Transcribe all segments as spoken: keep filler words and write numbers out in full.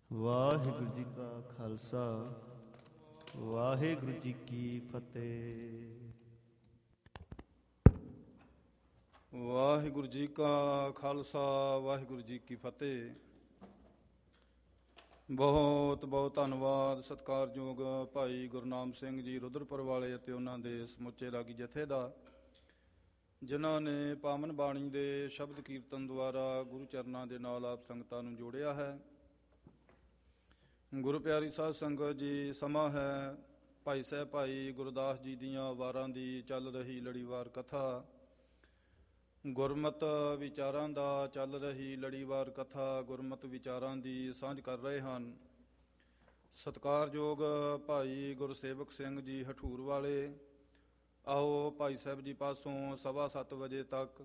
ਵਾਹਿਗੁਰੂ ਜੀ ਕਾ ਖਾਲਸਾ, ਵਾਹਿਗੁਰੂ ਜੀ ਕੀ ਫਤਿਹ। ਵਾਹਿਗੁਰੂ ਜੀ ਕਾ ਖਾਲਸਾ, ਵਾਹਿਗੁਰੂ ਜੀ ਕੀ ਫਤਿਹ। ਬਹੁਤ ਬਹੁਤ ਧੰਨਵਾਦ ਸਤਿਕਾਰਯੋਗ ਭਾਈ ਗੁਰਨਾਮ ਸਿੰਘ ਜੀ ਰੁਦਰਪੁਰ ਵਾਲੇ ਅਤੇ ਉਹਨਾਂ ਦੇ ਸਮੁੱਚੇ ਰਾਗੀ ਜਥੇ ਦਾ, ਜਿਨ੍ਹਾਂ ਨੇ ਪਾਵਨ ਬਾਣੀ ਦੇ ਸ਼ਬਦ ਕੀਰਤਨ ਦੁਆਰਾ ਗੁਰੂ ਚਰਨਾਂ ਦੇ ਨਾਲ ਆਪ ਸੰਗਤਾਂ ਨੂੰ ਜੋੜਿਆ ਹੈ। ਗੁਰੂ ਪਿਆਰੀ ਸਾਧ ਸੰਗਤ ਜੀ, ਸਮਾਂ ਹੈ ਭਾਈ ਸਾਹਿਬ ਭਾਈ ਗੁਰਦਾਸ ਜੀ ਦੀਆਂ ਵਾਰਾਂ ਦੀ ਚੱਲ ਰਹੀ ਲੜੀਵਾਰ ਕਥਾ, ਗੁਰਮਤ ਵਿਚਾਰਾਂ ਦਾ ਚੱਲ ਰਹੀ ਲੜੀਵਾਰ ਕਥਾ, ਗੁਰਮਤ ਵਿਚਾਰਾਂ ਦੀ ਸਾਂਝ ਕਰ ਰਹੇ ਹਨ। ਸਤਿਕਾਰਯੋਗ ਭਾਈ ਗੁਰਸੇਵਕ ਸਿੰਘ ਜੀ ਹਠੂਰ ਵਾਲੇ, ਆਓ ਭਾਈ ਸਾਹਿਬ ਜੀ ਪਾਸੋਂ ਸਵਾ ਸੱਤ ਵਜੇ ਤੱਕ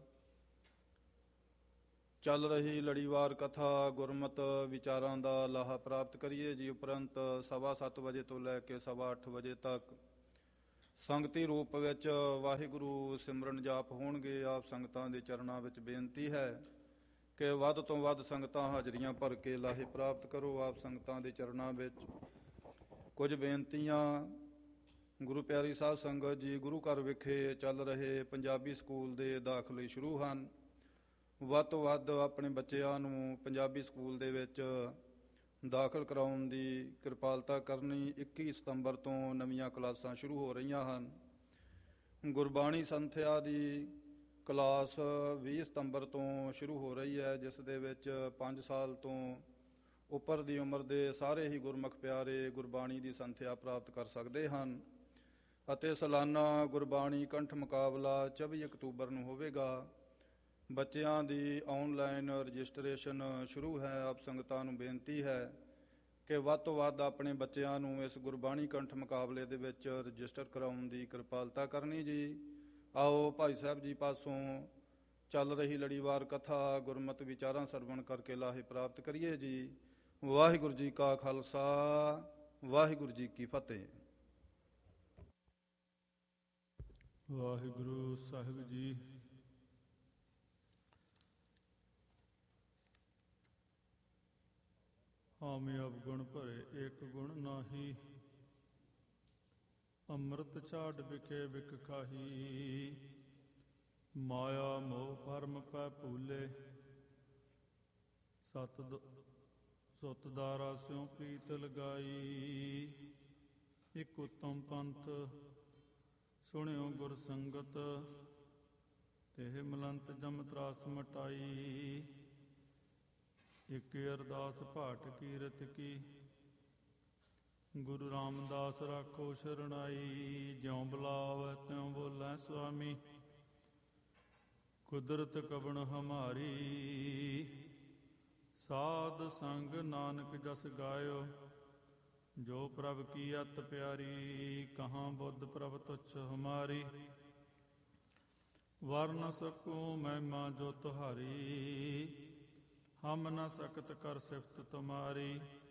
ਚੱਲ ਰਹੀ ਲੜੀਵਾਰ ਕਥਾ ਗੁਰਮਤ ਵਿਚਾਰਾਂ ਦਾ ਲਾਹਾ ਪ੍ਰਾਪਤ ਕਰੀਏ ਜੀ। ਉਪਰੰਤ ਸਵਾ ਸੱਤ ਵਜੇ ਤੋਂ ਲੈ ਕੇ ਸਵਾ ਅੱਠ ਵਜੇ ਤੱਕ ਸੰਗਤੀ ਰੂਪ ਵਿੱਚ ਵਾਹਿਗੁਰੂ ਸਿਮਰਨ ਜਾਪ ਹੋਣਗੇ। ਆਪ ਸੰਗਤਾਂ ਦੇ ਚਰਨਾਂ ਵਿੱਚ ਬੇਨਤੀ ਹੈ ਕਿ ਵੱਧ ਤੋਂ ਵੱਧ ਸੰਗਤਾਂ ਹਾਜ਼ਰੀਆਂ ਭਰ ਕੇ ਲਾਹੇ ਪ੍ਰਾਪਤ ਕਰੋ। ਆਪ ਸੰਗਤਾਂ ਦੇ ਚਰਨਾਂ ਵਿੱਚ ਕੁਝ ਬੇਨਤੀਆਂ। ਗੁਰੂ ਪਿਆਰੀ ਸਾਧ ਸੰਗਤ ਜੀ, ਗੁਰੂ ਘਰ ਵਿਖੇ ਚੱਲ ਰਹੇ ਪੰਜਾਬੀ ਸਕੂਲ ਦੇ ਦਾਖਲੇ ਸ਼ੁਰੂ ਹਨ। ਵੱਧ ਤੋਂ ਵੱਧ ਆਪਣੇ ਬੱਚਿਆਂ ਨੂੰ ਪੰਜਾਬੀ ਸਕੂਲ ਦੇ ਵਿੱਚ ਦਾਖਲ ਕਰਾਉਣ ਦੀ ਕਿਰਪਾਲਤਾ ਕਰਨੀ। ਇੱਕੀ ਸਤੰਬਰ ਤੋਂ ਨਵੀਆਂ ਕਲਾਸਾਂ ਸ਼ੁਰੂ ਹੋ ਰਹੀਆਂ ਹਨ। ਗੁਰਬਾਣੀ ਸੰਥਿਆ ਦੀ ਕਲਾਸ ਵੀਹ ਸਤੰਬਰ ਤੋਂ ਸ਼ੁਰੂ ਹੋ ਰਹੀ ਹੈ, ਜਿਸ ਦੇ ਵਿੱਚ ਪੰਜ ਸਾਲ ਤੋਂ ਉੱਪਰ ਦੀ ਉਮਰ ਦੇ ਸਾਰੇ ਹੀ ਗੁਰਮੁਖ ਪਿਆਰੇ ਗੁਰਬਾਣੀ ਦੀ ਸੰਥਿਆ ਪ੍ਰਾਪਤ ਕਰ ਸਕਦੇ ਹਨ। ਅਤੇ ਸਾਲਾਨਾ ਗੁਰਬਾਣੀ ਕੰਠ ਮੁਕਾਬਲਾ ਚੌਵੀ ਅਕਤੂਬਰ ਨੂੰ ਹੋਵੇਗਾ। ਬੱਚਿਆਂ ਦੀ ਆਨਲਾਈਨ ਰਜਿਸਟ੍ਰੇਸ਼ਨ ਸ਼ੁਰੂ ਹੈ। ਆਪ ਸੰਗਤਾਂ ਨੂੰ ਬੇਨਤੀ ਹੈ ਕਿ ਵੱਧ ਤੋਂ ਵੱਧ ਆਪਣੇ ਬੱਚਿਆਂ ਨੂੰ ਇਸ ਗੁਰਬਾਣੀ ਕੰਠ ਮੁਕਾਬਲੇ ਦੇ ਵਿੱਚ ਰਜਿਸਟਰ ਕਰਾਉਣ ਦੀ ਕਿਰਪਾਲਤਾ ਕਰਨੀ ਜੀ। ਆਓ ਭਾਈ ਸਾਹਿਬ ਜੀ ਪਾਸੋਂ ਚੱਲ ਰਹੀ ਲੜੀਵਾਰ ਕਥਾ ਗੁਰਮਤ ਵਿਚਾਰਾਂ ਸਰਵਣ ਕਰਕੇ ਲਾਹੇ ਪ੍ਰਾਪਤ ਕਰੀਏ ਜੀ। ਵਾਹਿਗੁਰੂ ਜੀ ਕਾ ਖਾਲਸਾ, ਵਾਹਿਗੁਰੂ ਜੀ ਕੀ ਫਤਿਹ। ਵਾਹਿਗੁਰੂ ਸਾਹਿਬ ਜੀ, ਹਾਮੀ ਅਵਗੁਣ ਭਰੇ ਏਕ ਗੁਣ ਨਾਹੀ, ਅੰਮ੍ਰਿਤ ਝਾੜ ਵਿਖੇ ਵਿਖ ਖਾਹੀ, ਮਾਇਆ ਮੋਹ ਭਰਮ ਪੈ ਭੂਲੇ, ਸਤ ਸੁਤ ਦਾਰਾ ਸਿਉ ਪ੍ਰੀਤ ਲਗਾਈ, ਇਕ ਉਤਮ ਪੰਥ ਸੁਣਿਓ ਗੁਰ ਸੰਗਤ, ਤੇਹ ਮਲੰਤ ਜਮ ਤਰਾਸ ਮਟਾਈ, ਇਕ ਅਰਦਾਸ ਭਾਟ ਕੀਰਤ ਕੀ, ਗੁਰੂ ਰਾਮਦਾਸ ਰਾਖੋ ਸ਼ਰਣਾਈ, ਜਿਉ ਬੁਲਾਵੈ ਤਿਉ ਬੋਲੈ ਸੁਆਮੀ, ਕੁਦਰਤ ਕਵਣ ਹਮਾਰੀ, ਸਾਧ ਸੰਗ ਨਾਨਕ ਜਸ ਗਾਇਓ, ਜੋ ਪ੍ਰਭ ਕੀ ਅਤ ਪਿਆਰੀ, ਕਹਾਂ ਬੁੱਧ ਪ੍ਰਭ ਤੁਛ ਹਮਾਰੀ, ਵਰ ਨ ਸਕੂੰ ਮਹਿਮਾ ਜੋ ਤੁਹਾਰੀ, ਹਮ ਨ ਸਕਤ ਕਰ ਸਿਫਤ ਤੁਮਾਰੀ,